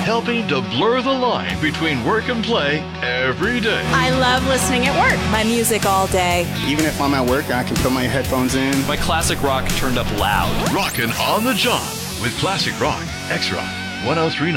helping to blur the line between work and play every day. I love listening at work. My music all day. Even if I'm at work, I can put my headphones in. My classic rock turned up loud. Rockin' on the job with Classic Rock, X-Rock, 1039.